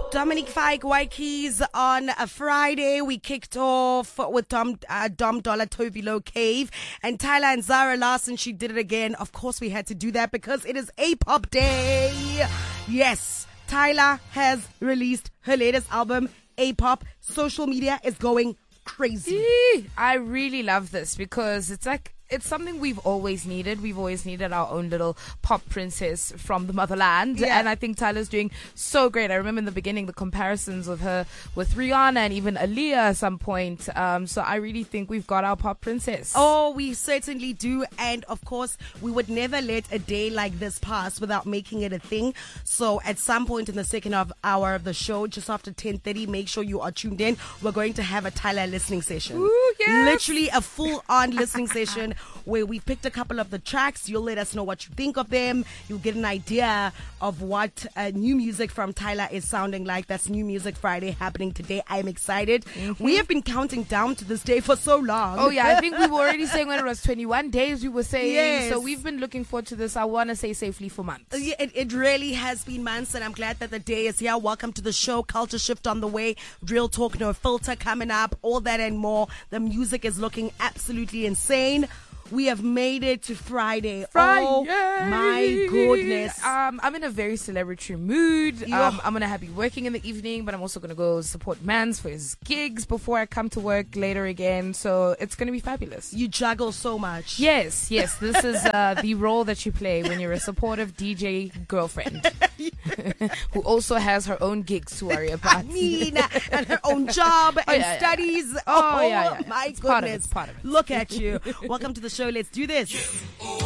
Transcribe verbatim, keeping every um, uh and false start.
Dominic Fike Waikis on a Friday. We kicked off with Dom, uh, Dom Dollar Tovilo Cave and Tyler and Zara Larson. She did it again. Of course, we had to do that because it is A-Pop Day. Yes, Tyler has released her latest album, A-Pop. Social media is going crazy. I really love this because it's like it's something we've always needed. We've always needed our own little pop princess from the motherland. Yeah. And I think Tyler's doing so great. I remember in the beginning the comparisons of her with Rihanna and even Aaliyah at some point. Um, so I really think we've got our pop princess. Oh, we certainly do. And of course, we would never let a day like this pass without making it a thing. So at some point in the second of hour of the show, just after ten thirty, make sure you are tuned in. We're going to have a Tyler listening session. Ooh, yes. Literally a full-on listening session where we picked a couple of the tracks. You'll let us know what you think of them. You'll get an idea of what uh, new music from Tyler is sounding like. That's New Music Friday happening today. I'm excited. Mm-hmm. We have been counting down to this day for so long. Oh, yeah. I think we were already saying when it was twenty-one days, we were saying. Yes. So we've been looking forward to this, I want to say safely, for months. Yeah, it, it really has been months, and I'm glad that the day is here. Welcome to the show. Culture Shift on the way. Real Talk, No Filter coming up. All that and more. The music is looking absolutely insane. We have made it to Friday. Friday. Oh, my goodness. Um, I'm in a very celebratory mood. Yo. Um, I'm going to have be working in the evening, but I'm also going to go support Mans for his gigs before I come to work later again. So it's going to be fabulous. You juggle so much. Yes, yes. This is uh, the role that you play when you're a supportive D J girlfriend who also has her own gigs to worry about. I mean, and her own job and Oh, yeah, yeah. studies. Oh, Oh, yeah, yeah, yeah. my It's goodness. part of it, it's part of it. Look at you. Welcome to the show. Let's do this.